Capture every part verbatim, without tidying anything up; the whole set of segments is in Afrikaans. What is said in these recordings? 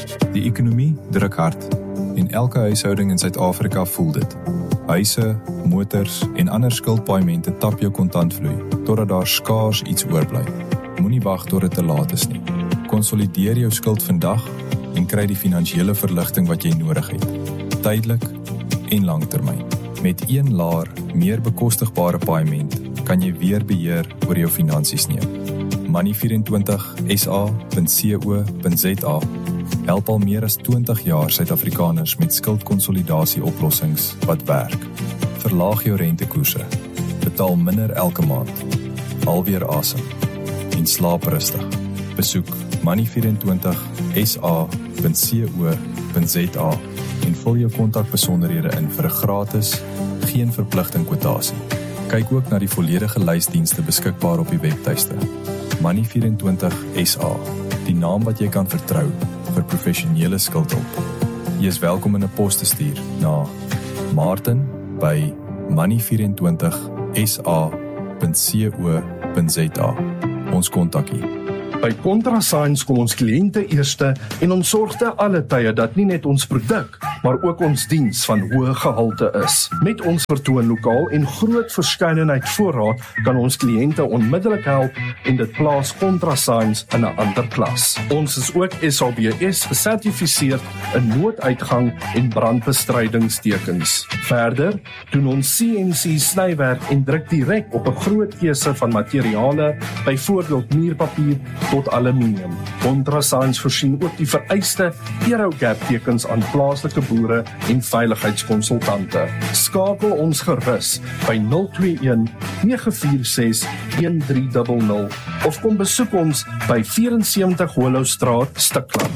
Die ekonomie druk hard en elke huishouding in Suid-Afrika voel dit. Huise, motors en ander skuldpaaiemente tap jou kontantvloei, totdat daar skaars iets oorbly. Moenie wag tot dit te laat is nie. Konsolideer jou skuld vandag en kry die finansiële verligting wat jy nodig het. Tydelik en langtermyn. Met een laer, meer bekostigbare paaiement kan jy weer beheer oor jou finansies neem. Money vyf en twintig S A punt co punt Z A help al meer as twintig jaar Suid-Afrikaners met skuldkonsolidasie oplossings wat werk. Verlaag jou rentekoerse, betaal minder elke maand, alweer asem en slaap rustig. Besoek money vyf en twintig S A punt co punt Z A en vul jou kontakbesonderhede in vir 'n gratis, geen verpligting kwotasie. Kyk ook na die volledige lysdienste beskikbaar op die webtuiste. Money vyf en twintig S A, die naam wat jy kan vertrou vir professionele skuldhulp. Jy is welkom in 'n pos te stuur na Martin by money vyf en twintig S A punt co punt Z A. Ons kontak hier. By ContraScience kom ons kliënte eerste en ons sorg te alle tye dat nie net ons produk, maar ook ons diens van hoë gehalte is. Met ons vertoonlokaal en groot verskeidenheid voorraad kan ons kliënte onmiddellik help en dit plaas ContraScience in 'n ander klas. Ons is ook S A B S gesertifiseerd in nooduitgang en brandbestrydingstekens. Verder doen ons C N C snywerk en druk direk op 'n groot keuse van materiale, byvoorbeeld muurpapier tot aluminium. ContraScience voorsien ook die vereiste Aerogap tekens aan plaaslike boere en veiligheidskonsultante. Skakel ons gerus by nul twee een nege vier ses een drie nul nul of kom besoek ons by vyf-en-sewentig Hollowstraat, Stikland.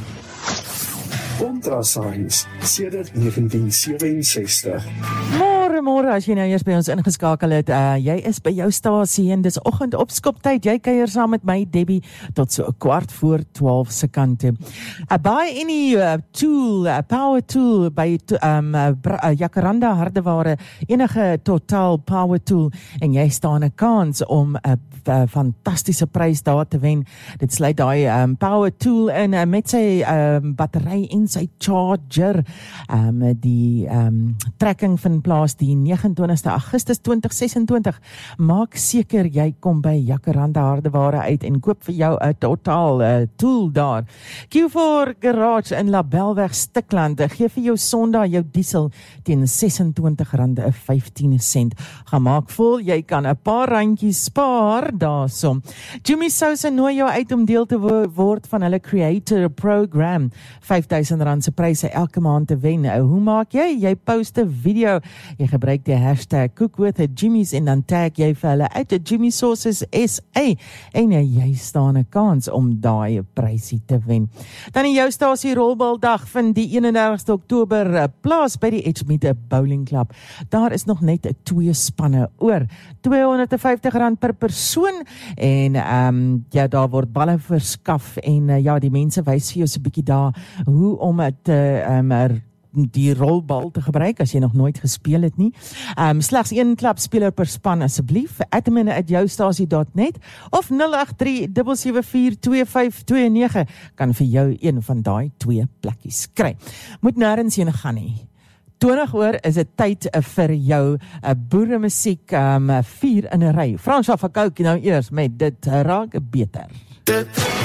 ContraScience, sedert negentien sewe en sestig. Môre, môre, as jy nou eers by ons ingeskakel het, uh, jy is by jou stasie en dis oggend opskoptyd, jy kuier saam met my, Debbie, tot so 'n kwart voor twaalf se kant toe. Uh, buy any uh, tool, uh, power tool, by um, uh, uh, Jacaranda Hardeware, enige totaal power tool, en jy staan 'n kans om 'n uh, uh, fantastiese prys daar te wen. Dit sluit daai um, power tool in uh, met sy um, battery en sy charger, um, die um, trekking van plaas die negenentwintigste Augustus twintig ses en twintig. Maak seker jy kom by Jacaranda Hardeware uit en koop vir jou 'n totaal uh, tool daar. Q four Garage in Labelweg, Stikland, gee vir jou Sondag jou diesel teen ses en twintig rand en vyftien sent. Gaan maak vol, jy kan 'n paar randjies spaar daarsom. Jimmy Sousa nooi jou uit om deel te word van hulle Creator Program. vyf duisend rand se pryse elke maand te wen. Hoe maak jy? Jy post 'n video, jy gebruik die hashtag Cook with Jimmy's en dan tag jy vir hulle uit die Jimmy Sauces S A en jy staan 'n kans om daai prysie te wen. Dan in jou stasie rolbaldag van die eenendertigste Oktober plaas by die Edgemead Bowling Club. Daar is nog net twee spanne oor. tweehonderdvyftig rand per persoon en um, ja, daar word balle verskaf en uh, ja, die mense wys vir jou so 'n bietjie daar hoe om dit uh, um, er, die rolbal te gebruik as jy nog nooit gespeel het nie. Um, slegs een klapspeler per span asseblief. admin at joustasie dot net of nul agt drie sewe sewe vier twee vyf twee nege kan vir jou een van daai twee plekkies kry. Moet nêrens heen gaan nie. twintig oor is dit tyd vir jou uh, boere musiek um, vier in 'n ry. Fransja van Cooke nou eers met dit raak beter. Dit